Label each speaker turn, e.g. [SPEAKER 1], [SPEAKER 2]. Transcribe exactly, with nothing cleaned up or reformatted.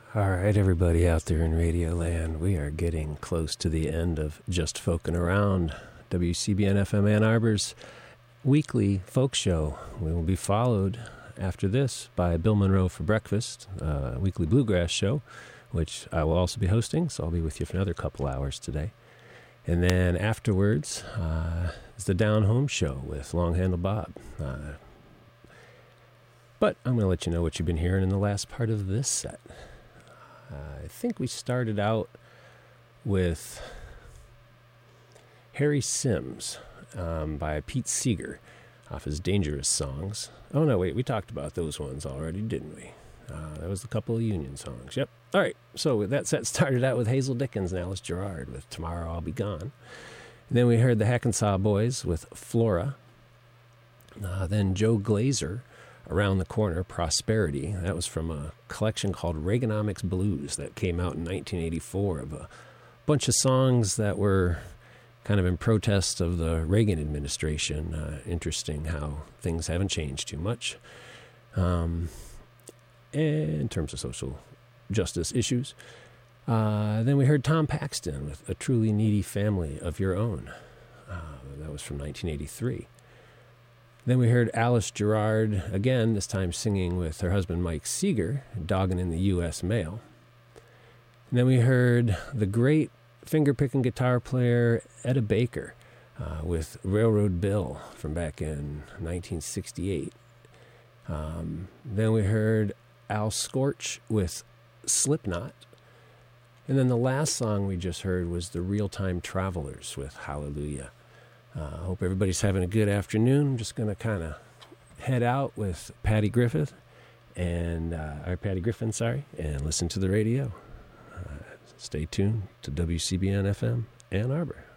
[SPEAKER 1] All right, everybody out there in Radio Land, we are getting close to the end of Just Folkin' Around, W C B N F M Ann Arbor's weekly folk show. We will be followed after this by Bill Monroe for Breakfast, a weekly bluegrass show, which I will also be hosting, so I'll be with you for another couple hours today. And then afterwards uh, is the Down Home Show with Long Handle Bob. Uh, but I'm going to let you know what you've been hearing in the last part of this set. Uh, I think we started out with Harry Sims um, by Pete Seeger off his Dangerous Songs. Oh, no, wait, we talked about those ones already, didn't we? Uh, that was a couple of Union songs. Yep. All right, so that set started out with Hazel Dickens and Alice Gerrard with Tomorrow I'll Be Gone. And then we heard the Hackensaw Boys with Flora. Uh, then Joe Glazer, Around the Corner, Prosperity. That was from a collection called Reaganomics Blues that came out in nineteen eighty-four of a bunch of songs that were kind of in protest of the Reagan administration. Uh, interesting how things haven't changed too much um, in terms of social justice issues. Uh, then we heard Tom Paxton with A Truly Needy Family of Your Own. Uh, that was from nineteen eighty-three. Then we heard Alice Gerrard, again, this time singing with her husband Mike Seeger, Doggin' in the U S Mail. And then we heard the great finger-picking guitar player Etta Baker uh, with Railroad Bill from back in nineteen sixty-eight. Um, then we heard Al Scorch with Slipknot. And then the last song we just heard was the Real-Time Travelers with Hallelujah. I uh, hope everybody's having a good afternoon. I'm just going to kind of head out with Patty Griffith, and, uh, or Patty Griffin, sorry, and listen to the radio. Uh, stay tuned to W C B N F M Ann Arbor.